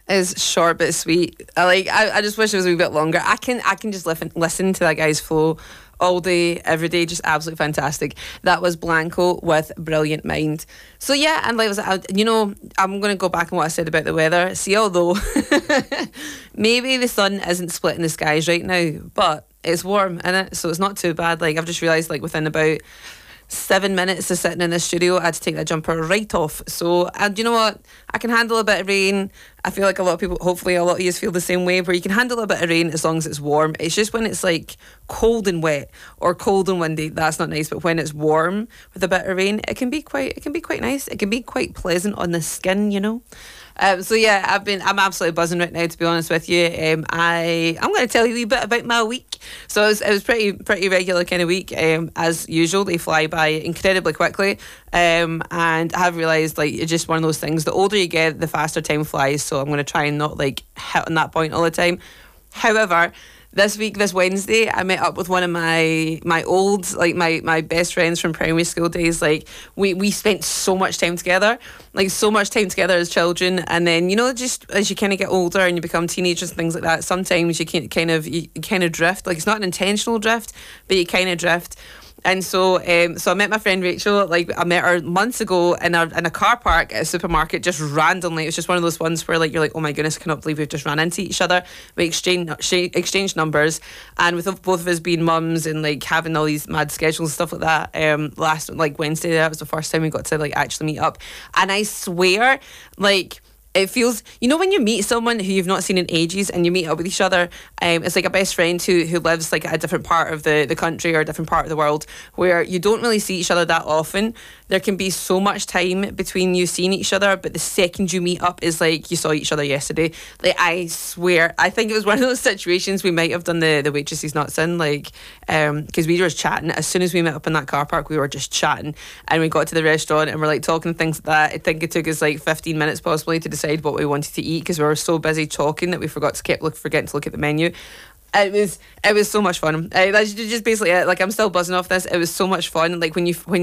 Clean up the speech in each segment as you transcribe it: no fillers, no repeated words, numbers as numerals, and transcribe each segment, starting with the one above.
is short but sweet. I just wish it was a wee bit longer. I can just listen to that guy's flow all day, every day, just absolutely fantastic. That was Blanco with Brilliant Mind. So yeah, and like I'm going to go back on what I said about the weather. See, although maybe the sun isn't splitting the skies right now, but it's warm in it, so it's not too bad. Like I've just realised, like within about 7 minutes of sitting in the studio, I had to take that jumper right off. So, and you know what? I can handle a bit of rain. I feel like a lot of people, hopefully a lot of you feel the same way, where you can handle a bit of rain as long as it's warm. It's just when it's like cold and wet or cold and windy, that's not nice. But when it's warm with a bit of rain, it can be quite nice. It can be quite pleasant on the skin, you know. So yeah, I'm absolutely buzzing right now, to be honest with you. I'm going to tell you a wee bit about my week. So it was pretty regular kind of week. As usual, they fly by incredibly quickly. And I have realised, like, it's just one of those things. The older you get, the faster time flies. So I'm going to try and not like hit on that point all the time. However, this Wednesday, I met up with one of my old, like my best friends from primary school days. Like we spent so much time together, as children. And then, you know, just as you kind of get older and you become teenagers and things like that, sometimes you kind of drift. Like it's not an intentional drift, but you kind of drift. And so I met my friend Rachel. Like I met her months ago in a car park at a supermarket, just randomly. It was just one of those ones where like you're like, oh my goodness, I cannot believe we've just ran into each other. We exchanged numbers, and with both of us being mums and like having all these mad schedules and stuff like that. Last like Wednesday, that was the first time we got to like actually meet up, and I swear, like, it feels, you know, when you meet someone who you've not seen in ages and you meet up with each other, it's like a best friend who lives like a different part of the country or a different part of the world, where you don't really see each other that often. There can be so much time between you seeing each other, but the second you meet up is like you saw each other yesterday. Like I swear, I think it was one of those situations we might have done the Waitresses Nuts in, like, because we were just chatting. As soon as we met up in that car park, we were just chatting, and we got to the restaurant and we're like talking things like that. I think it took us like 15 minutes possibly to decide what we wanted to eat, because we were so busy talking that we forgetting to look at the menu. It was so much fun. That's just basically it. Like I'm still buzzing off this. It was so much fun. Like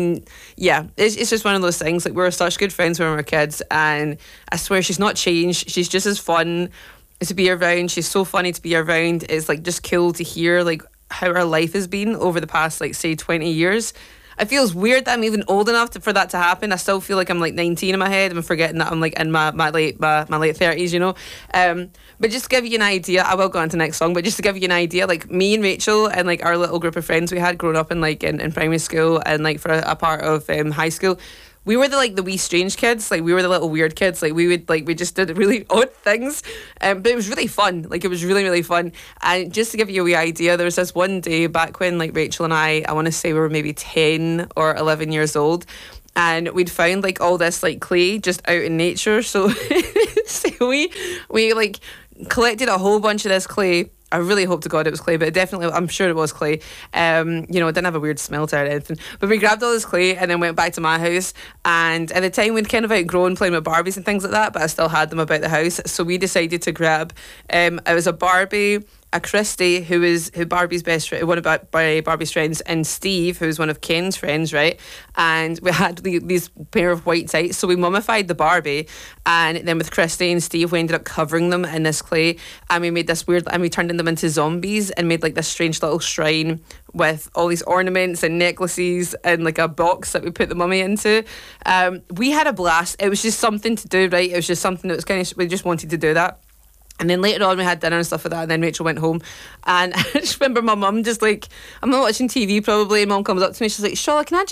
it's just one of those things. Like we were such good friends when we were kids, and I swear she's not changed. She's just as fun to be around. She's so funny to be around. It's like just cool to hear like how her life has been over the past like say 20 years. It feels weird that I'm even old enough for that to happen. I still feel like I'm like 19 in my head. I'm forgetting that I'm like in my late 30s, you know. But just to give you an idea, I will go on to the next song, but just to give you an idea, like me and Rachel and like our little group of friends we had growing up in like in primary school and like for a part of high school, we were the wee strange kids. Like we were the little weird kids. Like we just did really odd things, but it was really fun. Like it was really, really fun. And just to give you a wee idea, there was this one day back when like Rachel and I want to say we were maybe 10 or 11 years old, and we'd found like all this like clay just out in nature. So, so we like collected a whole bunch of this clay. I really hope to God it was clay, but I'm sure it was clay. It didn't have a weird smell to it or anything. But we grabbed all this clay and then went back to my house. And at the time, we'd kind of outgrown playing with Barbies and things like that, but I still had them about the house. So we decided to grab, it was a Barbie, a Christy, who Barbie's best friend, one of Barbie's friends, and Steve, who's one of Ken's friends, right? And we had these pair of white tights, so we mummified the Barbie, and then with Christy and Steve, we ended up covering them in this clay, and we made this weird, and we turned them into zombies, and made like this strange little shrine with all these ornaments and necklaces and like a box that we put the mummy into. We had a blast. It was just something to do, right? It was just something that was kind of, we just wanted to do that. And then later on we had dinner and stuff like that, and then Rachel went home, and I just remember my mum just like, I'm not watching TV probably, and Mum comes up to me, she's like, Charlotte, can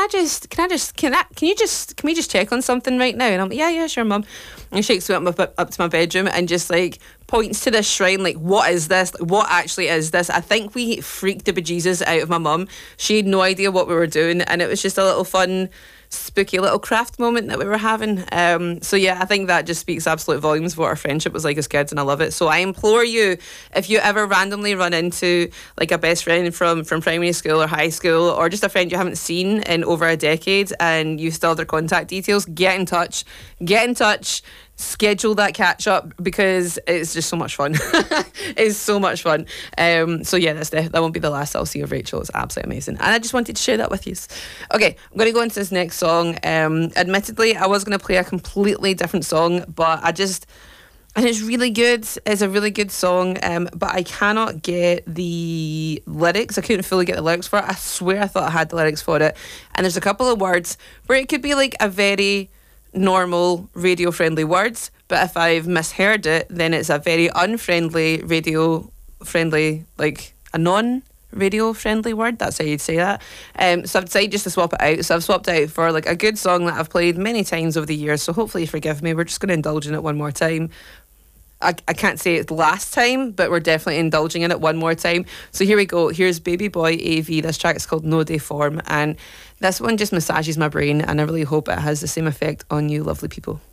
we just check on something right now? And I'm like, yeah, sure, Mum. And she takes me up to my bedroom and just like points to this shrine, like, what is this? Like, what actually is this? I think we freaked the bejesus out of my mum. She had no idea what we were doing, and it was just a little fun, spooky little craft moment that we were having. So yeah, I think that just speaks absolute volumes of what our friendship was like as kids, and I love it. So I implore you, if you ever randomly run into like a best friend from primary school or high school, or just a friend you haven't seen in over a decade and you still have their contact details, get in touch, schedule that catch up, because it's just so much fun. It's so much fun. So yeah, that won't be the last I'll see of Rachel. It's absolutely amazing, and I just wanted to share that with you. Okay, I'm going to go into this next song. Admittedly, I was going to play a completely different song, but And it's really good. It's a really good song, but I cannot get the lyrics. I couldn't fully get the lyrics for it. I swear I thought I had the lyrics for it. And there's a couple of words where it could be like a very normal radio friendly words, but if I've misheard it, then it's a very unfriendly radio friendly, like a non radio friendly word. That's how you'd say that. So I've decided just to swap it out. So I've swapped it out for like a good song that I've played many times over the years. So hopefully you forgive me. We're just going to indulge in it one more time. I can't say it's last time, but we're definitely indulging in it one more time. So here we go. Here's Baby Boy AV. This track is called No Day Form, and this one just massages my brain, and I really hope it has the same effect on you lovely people.